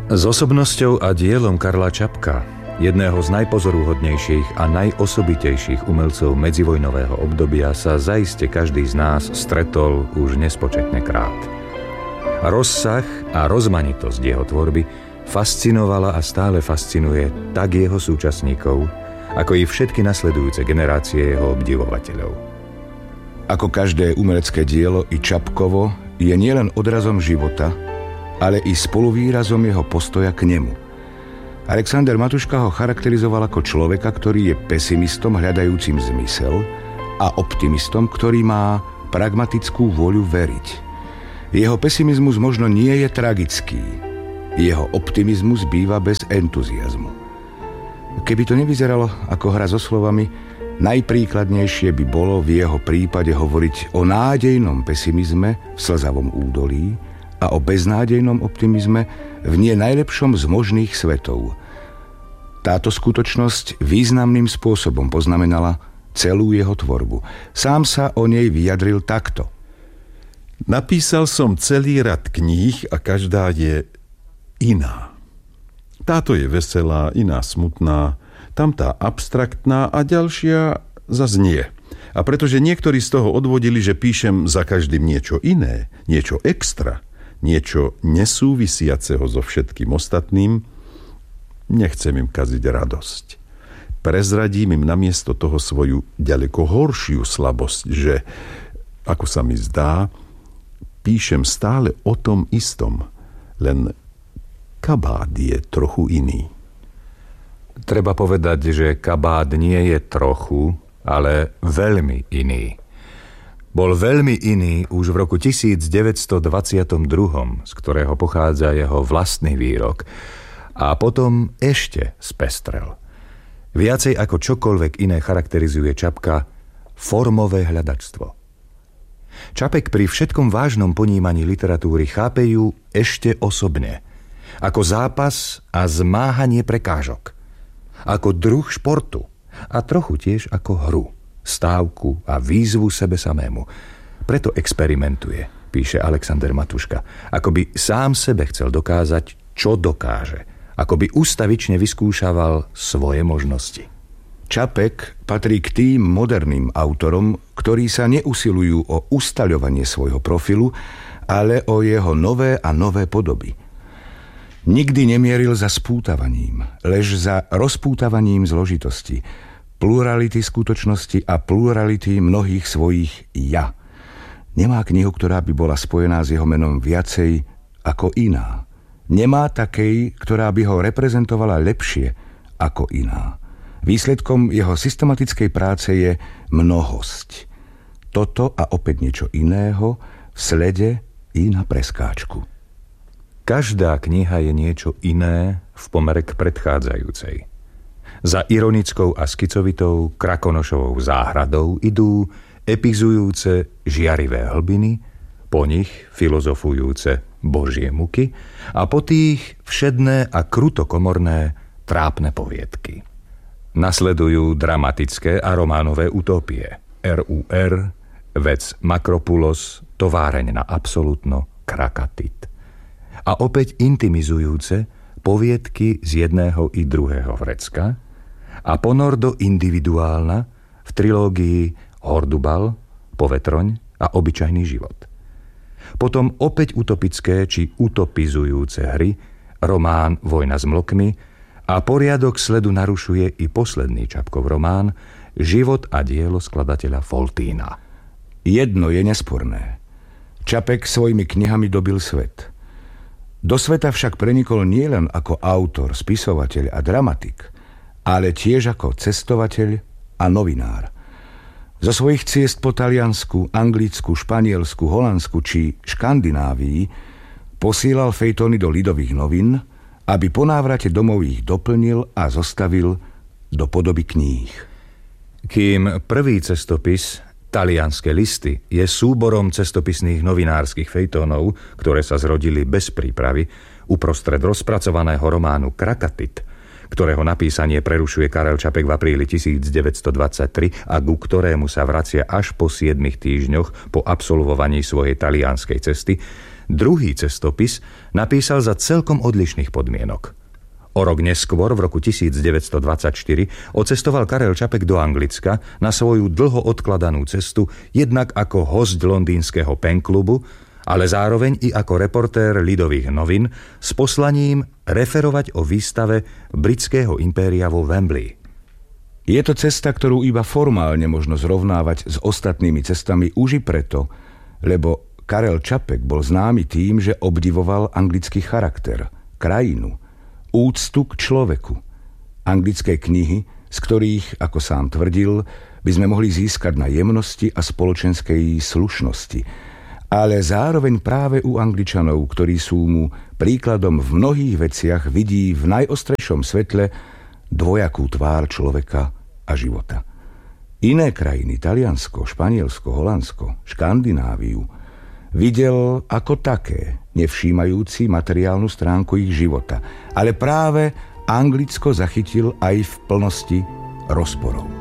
S osobnosťou a dielom Karla Čapka, jedného z najpozoruhodnejších a najosobitejších umelcov medzivojnového obdobia, sa zaiste každý z nás stretol už nespočetne krát. Rozsah a rozmanitosť jeho tvorby fascinovala a stále fascinuje tak jeho súčasníkov, ako i všetky nasledujúce generácie jeho obdivovateľov. Ako každé umelecké dielo, i Čapkovo je nielen odrazom života, ale i spoluvýrazom jeho postoja k nemu. Alexander Matuška ho charakterizoval ako človeka, ktorý je pesimistom hľadajúcim zmysel a optimistom, ktorý má pragmatickú vôľu veriť. Jeho pesimizmus možno nie je tragický. Jeho optimizmus býva bez entuziazmu. Keby to nevyzeralo ako hra so slovami, najpríkladnejšie by bolo v jeho prípade hovoriť o nádejnom pesimizme v slzavom údolí a o beznádejnom optimizme v nie najlepšom z možných svetov. Táto skutočnosť významným spôsobom poznamenala celú jeho tvorbu. Sám sa o nej vyjadril takto. Napísal som celý rad kníh a každá je iná. Táto je veselá, iná smutná, tamtá abstraktná a ďalšia zas nie. A pretože niektorí z toho odvodili, že píšem za každým niečo iné, niečo extra, niečo nesúvisiaceho so všetkým ostatným, nechcem im kaziť radosť. Prezradím im namiesto toho svoju ďaleko horšiu slabosť, že, ako sa mi zdá, píšem stále o tom istom, len kabát je trochu iný. Treba povedať, že kabát nie je trochu, ale veľmi iný. Bol veľmi iný už v roku 1922, z ktorého pochádza jeho vlastný výrok, a potom ešte spestrel. Viacej ako čokoľvek iné charakterizuje Čapka formové hľadačstvo. Čapek pri všetkom vážnom ponímaní literatúry chápe ju ešte osobne, ako zápas a zmáhanie prekážok, ako druh športu a trochu tiež ako hru, stávku a výzvu sebe samému. Preto experimentuje, píše Alexander Matuška, ako by sám sebe chcel dokázať, čo dokáže, ako by ustavične vyskúšaval svoje možnosti. Čapek patrí k tým moderným autorom, ktorí sa neusilujú o ustaľovanie svojho profilu, ale o jeho nové a nové podoby. Nikdy nemieril za spútavaním, lež za rozpútavaním zložitosti, plurality skutočnosti a plurality mnohých svojich ja. Nemá knihu, ktorá by bola spojená s jeho menom viacej ako iná. Nemá takej, ktorá by ho reprezentovala lepšie ako iná. Výsledkom jeho systematickej práce je mnohosť. Toto a opäť niečo iného v slede i na preskáčku. Každá kniha je niečo iné v pomere k predchádzajúcej. Za ironickou a skicovitou Krakonošovou záhradou idú epizujúce žiarivé hlbiny, po nich filozofujúce božie muky a po tých všedné a krutokomorné trápne poviedky. Nasledujú dramatické a románové utópie. RUR, Vec Makropulos, Továreň na absolútno, Krakatit. A opäť intimizujúce poviedky z jedného i druhého vrecka a ponor do individuálna v trilógii Hordubal, Povetroň a Obyčajný život. Potom opäť utopické či utopizujúce hry, román Vojna s mlokmi a poriadok sledu narušuje i posledný Čapkov román Život a dielo skladateľa Foltína. Jedno je nesporné. Čapek svojimi knihami dobil svet. Do sveta však prenikol nielen ako autor, spisovateľ a dramatik, ale tiež ako cestovateľ a novinár. Zo svojich ciest po Taliansku, Anglicku, Španielsku, Holandsku či Škandinávii posílal fejtóny do Lidových novín, aby po návrate domov ich doplnil a zostavil do podoby kníh. Kým prvý cestopis, Talianske listy, je súborom cestopisných novinárskych fejtónov, ktoré sa zrodili bez prípravy, uprostred rozpracovaného románu Krakatit, ktorého napísanie prerušuje Karel Čapek v apríli 1923 a ku ktorému sa vracia až po 7 týždňoch po absolvovaní svojej talianskej cesty, Druhý cestopis napísal za celkom odlišných podmienok. O rok neskôr, v roku 1924, odcestoval Karel Čapek do Anglicka na svoju dlho odkladanú cestu jednak ako hosť londýnskeho penklubu, ale zároveň i ako reportér Lidových novín s poslaním referovať o výstave britského impéria vo Wembley. Je to cesta, ktorú iba formálne možno zrovnávať s ostatnými cestami už i preto, lebo Karel Čapek bol známy tým, že obdivoval anglický charakter, krajinu, úctu k človeku. Anglické knihy, z ktorých, ako sám tvrdil, by sme mohli získať na jemnosti a spoločenskej slušnosti, ale zároveň práve u Angličanov, ktorí sú mu príkladom v mnohých veciach, vidí v najostrejšom svetle dvojakú tvár človeka a života. Iné krajiny, Taliansko, Španielsko, Holandsko, Škandináviu, videl ako také, nevšímajúci materiálnu stránku ich života, ale práve Anglicko zachytil aj v plnosti rozporov.